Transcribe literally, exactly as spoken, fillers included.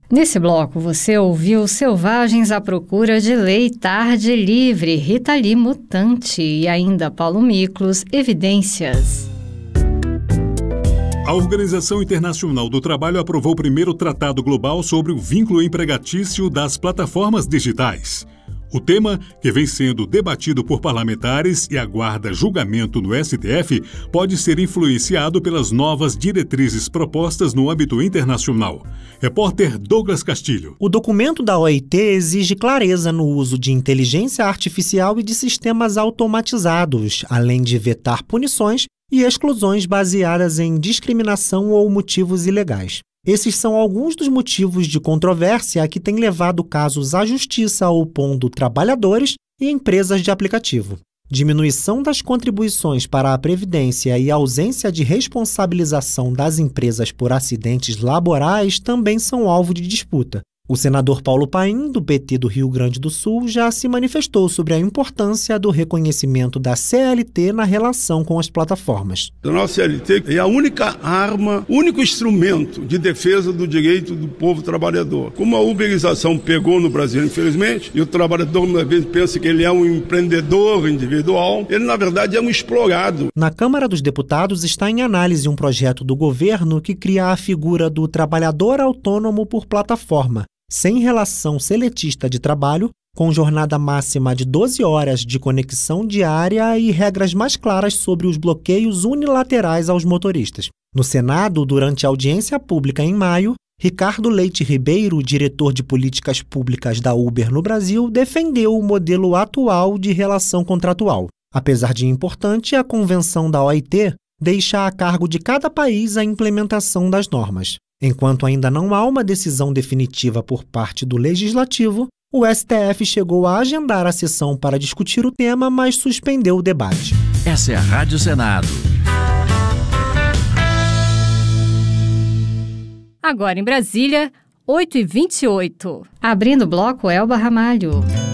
Nesse bloco, você ouviu Selvagens à Procura de Lei, Tarde Livre, Rita Lee, Mutante e ainda Paulo Miklos, Evidências. A Organização Internacional do Trabalho aprovou o primeiro tratado global sobre o vínculo empregatício das plataformas digitais. O tema, que vem sendo debatido por parlamentares e aguarda julgamento no S T F, pode ser influenciado pelas novas diretrizes propostas no âmbito internacional. Repórter Douglas Castilho. O documento da O I T exige clareza no uso de inteligência artificial e de sistemas automatizados, além de vetar punições e exclusões baseadas em discriminação ou motivos ilegais. Esses são alguns dos motivos de controvérsia que têm levado casos à justiça opondo trabalhadores e empresas de aplicativo. Diminuição das contribuições para a Previdência e ausência de responsabilização das empresas por acidentes laborais também são alvo de disputa. O senador Paulo Paim, do P T do Rio Grande do Sul, já se manifestou sobre a importância do reconhecimento da C L T na relação com as plataformas. A nossa C L T é a única arma, único instrumento de defesa do direito do povo trabalhador. Como a uberização pegou no Brasil, infelizmente, e o trabalhador, uma vez, pensa que ele é um empreendedor individual, ele, na verdade, é um explorado. Na Câmara dos Deputados está em análise um projeto do governo que cria a figura do trabalhador autônomo por plataforma, sem relação seletista de trabalho, com jornada máxima de doze horas de conexão diária e regras mais claras sobre os bloqueios unilaterais aos motoristas. No Senado, durante a audiência pública em maio, Ricardo Leite Ribeiro, diretor de políticas públicas da Uber no Brasil, defendeu o modelo atual de relação contratual. Apesar de importante, a convenção da O I T deixa a cargo de cada país a implementação das normas. Enquanto ainda não há uma decisão definitiva por parte do Legislativo, o S T F chegou a agendar a sessão para discutir o tema, mas suspendeu o debate. Essa é a Rádio Senado. Agora em Brasília, oito e vinte e oito. Abrindo o bloco, Elba Ramalho.